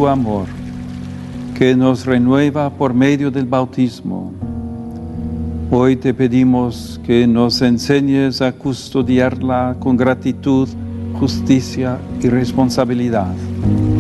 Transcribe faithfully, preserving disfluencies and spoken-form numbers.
tu amor, que nos renueva por medio del bautismo. Hoy te pedimos que nos enseñes a custodiarla con gratitud, justicia y responsabilidad.